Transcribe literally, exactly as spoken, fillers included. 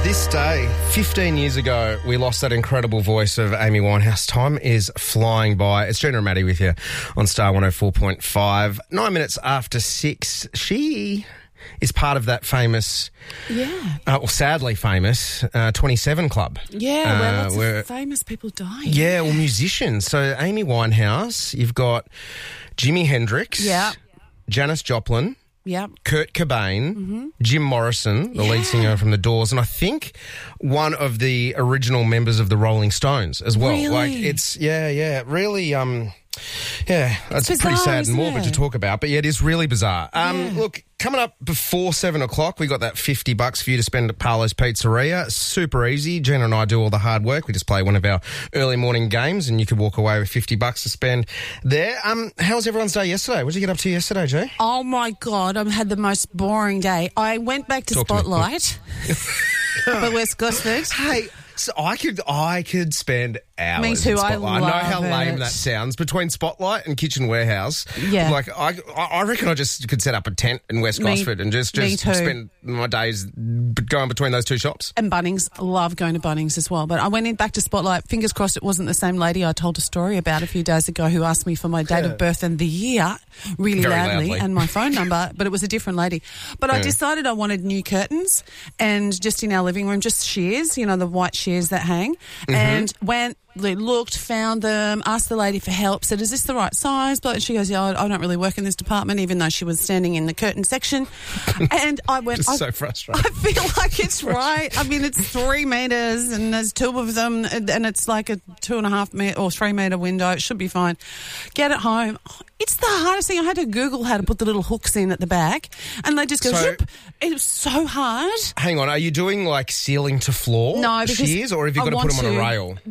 This day, fifteen years ago, we lost that incredible voice of Amy Winehouse. Time is flying by. It's Gina and Maddie with you on Star one oh four point five. Nine minutes after six, she is part of that famous, yeah, uh, well, sadly famous, uh, twenty-seven Club. Yeah, where uh, lots where, of famous people die. Yeah, well, musicians. So Amy Winehouse, you've got Jimi Hendrix, Yeah. Janis Joplin, Yeah. Kurt Cobain, Mm-hmm. Jim Morrison, the Yeah. lead singer from The Doors, and I think one of the original members of the Rolling Stones as well. Really? Like it's yeah, yeah, really. Um, yeah, it's, It's pretty bizarre, sad and isn't morbid it? to talk about, but yeah, it is really bizarre. Um, Yeah. Look, coming up before seven o'clock, we got that fifty bucks for you to spend at Paolo's Pizzeria. Super easy. Gina and I do all the hard work. We just play one of our early morning games, and you could walk away with fifty bucks to spend there. Um, how was everyone's day yesterday? What did you get up to yesterday, Jay? Oh, my God, I've had the most boring day. I went back to Talk to me. Spotlight for West Gosford. Hey, so I could I could spend hours. Me too, in I Spotlight. I, know how love lame it. that sounds. Between Spotlight and Kitchen Warehouse, Yeah. like I I reckon I just could set up a tent in West Me- Gosford and just me just too. spend my days going between those two shops. And Bunnings, love going to Bunnings as well. But I went in back to Spotlight. Fingers crossed it wasn't the same lady I told a story about a few days ago who asked me for my date of birth and the year really Very loudly, loudly. and my phone number, but it was a different lady. But I Yeah. decided I wanted new curtains and just in our living room, just shears, you know, the white shears that hang. Mm-hmm. And went, looked, found them, asked the lady for help, said, is this the right size? But she goes, yeah, I I don't really work in this department, even though she was standing in the curtain section. And I went, Just I, so frustrating. I feel like it's right. I mean, it's three metres and there's two of them and and it's like a two and a half metre or three metre window. It should be fine. Get it home. It's the hardest thing. I had to Google how to put the little hooks in at the back and they just go, So- zip. It was so hard. Hang on, are you doing like ceiling to floor No, because shears, or have you I got to put want them on a to- rail?